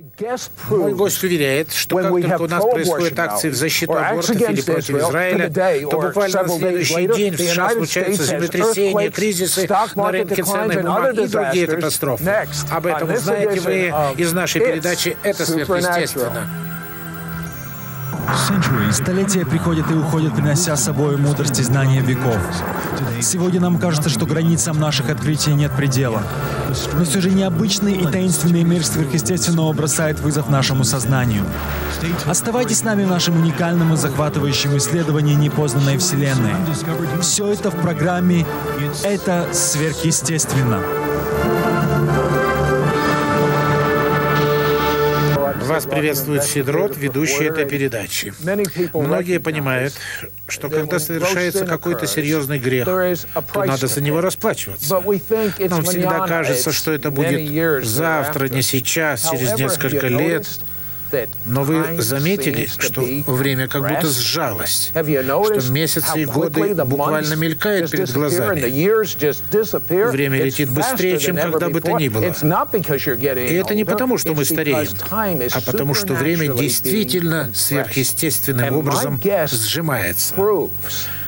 Мой гость уверяет, что как только у нас происходят акции в защиту абортов или против Израиля, то буквально на следующий день в США случаются землетрясения, кризисы на рынке ценных бумаг и другие катастрофы. Об этом узнаете вы из нашей передачи «Это сверхъестественно». Столетия приходят и уходят, принося с собой мудрость и знания веков. Сегодня нам кажется, что границам наших открытий нет предела. Но все же необычный и таинственный мир сверхъестественного бросает вызов нашему сознанию. Оставайтесь с нами в нашем уникальном и захватывающем исследовании непознанной Вселенной. Все это в программе «Это сверхъестественно». Вас приветствует Сидрот, ведущий этой передачи. Многие понимают, что когда совершается какой-то серьезный грех, то надо за него расплачиваться. Нам всегда кажется, что это будет завтра, не сейчас, через несколько лет. Но вы заметили, что время как будто сжалось, что месяцы и годы буквально мелькают перед глазами. Время летит быстрее, чем когда бы то ни было. И это не потому, что мы стареем, а потому, что время действительно сверхъестественным образом сжимается.